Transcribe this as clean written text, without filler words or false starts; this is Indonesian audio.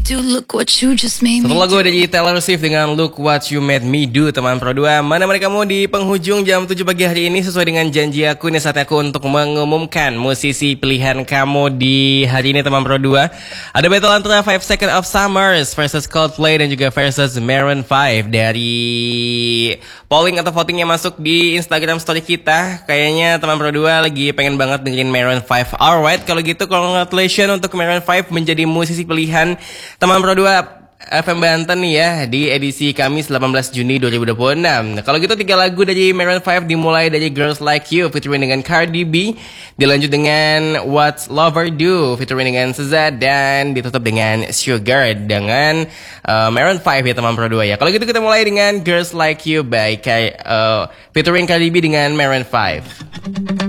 do, look what you just made me Satu lagu do. dari Taylor Swift dengan Look What You Made Me Do, teman Pro 2. Mana kamu di penghujung jam 7 pagi hari ini. Sesuai dengan janji aku, ini saatnya aku untuk mengumumkan musisi pilihan kamu di hari ini, teman Pro 2. Ada battle antara 5 Seconds of Summers versus Coldplay dan juga versus Maroon 5. Dari polling atau voting yang masuk di Instagram story kita, kayaknya teman Pro 2 lagi pengen banget dengerin Maroon 5. Alright, kalau gitu congratulations untuk Maroon 5 menjadi musisi pilihan teman Pro 2 FM Banten nih ya, di edisi Kamis 18 Juni 2026. Nah, kalau gitu 3 lagu dari Maroon 5 dimulai dari Girls Like You featuring dengan Cardi B, dilanjut dengan What's Lover Do featuring dengan SZA, dan ditutup dengan Sugar dengan Maroon 5 ya teman Pro 2 ya. Kalau gitu kita mulai dengan Girls Like You by featuring Cardi B dengan Maroon 5.